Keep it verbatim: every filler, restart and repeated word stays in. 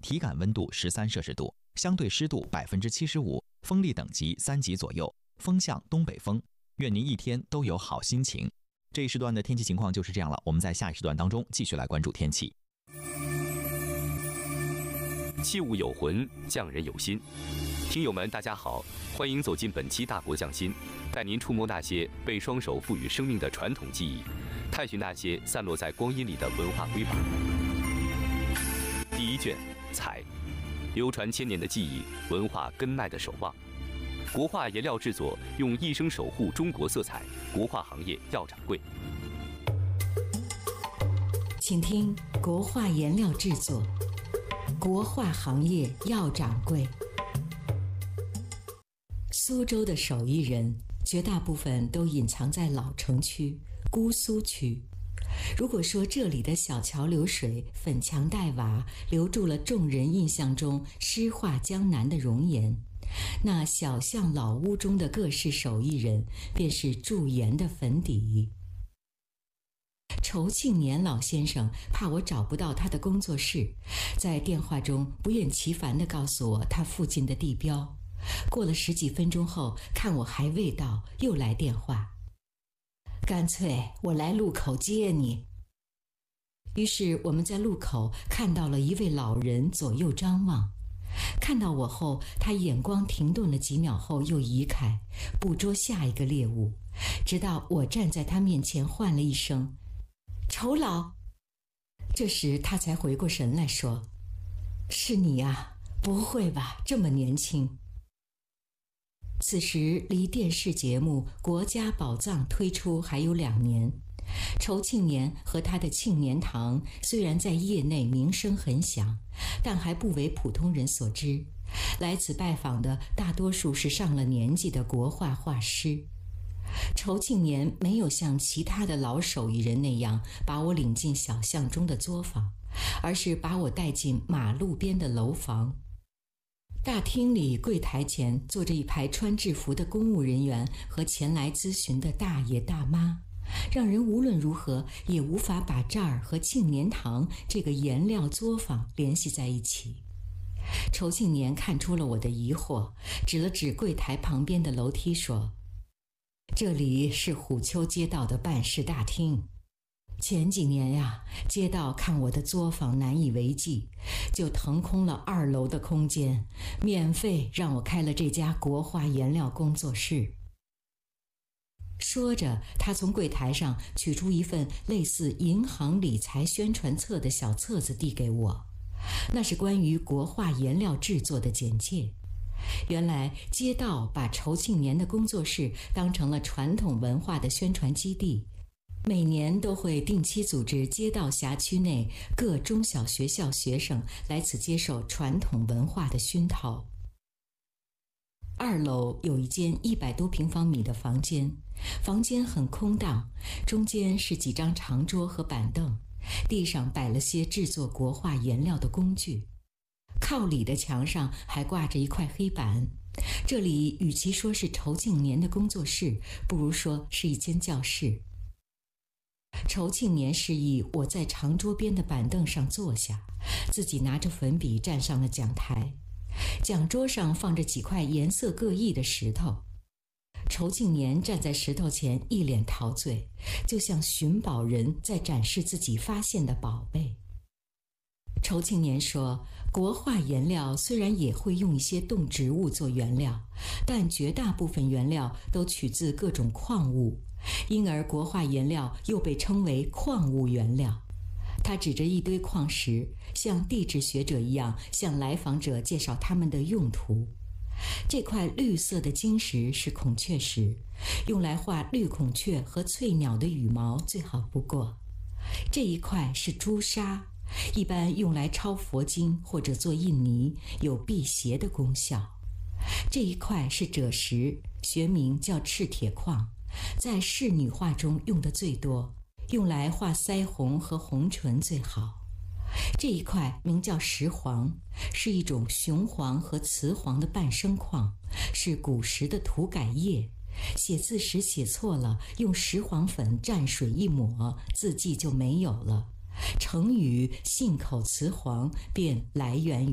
体感温度十三摄氏度，相对湿度百分之七十五，风力等级三级左右，风向东北风。愿您一天都有好心情。这一时段的天气情况就是这样了，我们在下一时段当中继续来关注天气。 器物有魂，匠人有心。听友们，大家好，欢迎走进本期大国匠心，带您触摸那些被双手赋予生命的传统技艺，探寻那些散落在光阴里的文化瑰宝。第一卷，彩，流传千年的技艺，文化根脉的守望。国画颜料制作用一生守护中国色彩，国画行业要掌柜。 请听国画颜料制作，国画行业要掌柜。苏州的手艺人绝大部分都隐藏在老城区、姑苏区。如果说这里的小桥流水、粉墙黛瓦留住了众人印象中诗画江南的容颜，那小巷老屋中的各式手艺人便是驻颜的粉底。仇庆年老先生怕我找不到他的工作室，在电话中不厌其烦地告诉我他附近的地标。过了十几分钟后，看我还未到，又来电话，干脆我来路口接你。于是我们在路口看到了一位老人左右张望，看到我后，他眼光停顿了几秒后又移开，捕捉下一个猎物，直到我站在他面前唤了一声仇老。这时他才回过神来说，是你啊，不会吧，这么年轻。此时离电视节目《国家宝藏》推出还有两年，仇庆年和他的庆年堂虽然在业内名声很响，但还不为普通人所知。来此拜访的大多数是上了年纪的国画画师。仇庆年没有像其他的老手艺人那样把我领进小巷中的作坊，而是把我带进马路边的楼房。大厅里柜台前坐着一排穿制服的公务人员和前来咨询的大爷大妈，让人无论如何也无法把这儿和庆年堂这个颜料作坊联系在一起。仇庆年看出了我的疑惑，指了指柜台旁边的楼梯说，这里是虎丘街道的办事大厅。前几年呀，街道看我的作坊难以为继，就腾空了二楼的空间，免费让我开了这家国画颜料工作室。说着，他从柜台上取出一份类似银行理财宣传册的小册子递给我，那是关于国画颜料制作的简介。原来街道把仇庆年的工作室当成了传统文化的宣传基地，每年都会定期组织街道辖区内各中小学校学生来此接受传统文化的熏陶。二楼有一间一百多平方米的房间，房间很空荡，中间是几张长桌和板凳，地上摆了些制作国画颜料的工具。靠里的墙上还挂着一块黑板，这里与其说是仇庆年的工作室，不如说是一间教室。仇庆年示意我在长桌边的板凳上坐下，自己拿着粉笔站上了讲台。讲桌上放着几块颜色各异的石头，仇庆年站在石头前一脸陶醉，就像寻宝人在展示自己发现的宝贝。仇庆年说，国画颜料虽然也会用一些动植物做原料，但绝大部分原料都取自各种矿物，因而国画颜料又被称为矿物原料。他指着一堆矿石，像地质学者一样向来访者介绍它们的用途。这块绿色的晶石是孔雀石，用来画绿孔雀和翠鸟的羽毛最好不过。这一块是朱砂，一般用来抄佛经或者做印泥，有辟邪的功效。这一块是赭石，学名叫赤铁矿，在仕女画中用的最多，用来画腮红和红唇最好。这一块名叫石黄，是一种雄黄和雌黄的半生矿，是古时的涂改液。写字时写错了，用石黄粉蘸水一抹，字迹就没有了。成语信口雌黄便来源于